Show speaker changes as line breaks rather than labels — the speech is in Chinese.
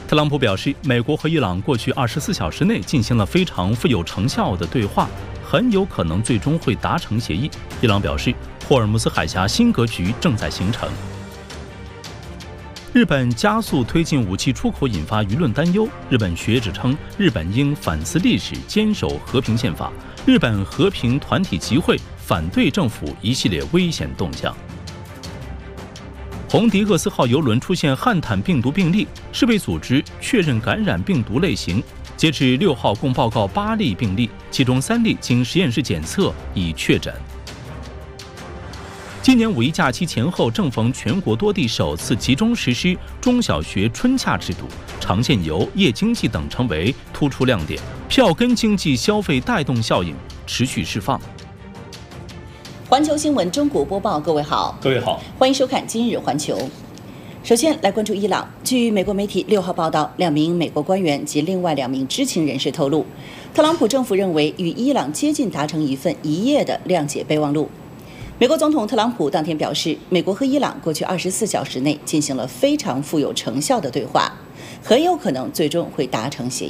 特朗普表示，美国和伊朗过去24小时内进行了非常富有成效的对话，很有可能最终会达成协议。伊朗表示，霍尔木兹海峡新格局正在形成。日本加速推进武器出口引发舆论担忧。日本学者称，日本应反思历史，坚守和平宪法。日本和平团体集会反对政府一系列危险动向。红迪厄斯号邮轮出现汉坦病毒病例，世卫组织确认感染病毒类型。截至6号，共报告8例病例，其中3例经实验室检测已确诊。今年5一假期前后，正逢全国多地首次集中实施中小学春假制度，长线游、夜经济等成为突出亮点，票根经济消费带动效应持续释放。
环球新闻中国播报，各位好，欢迎收看今日环球。首先来关注伊朗。据美国媒体6号报道，2名美国官员及另外2名知情人士透露，特朗普政府认为与伊朗接近达成一份1页的谅解备忘录。美国总统特朗普当天表示，美国和伊朗过去24小时内进行了非常富有成效的对话，很有可能最终会达成协议。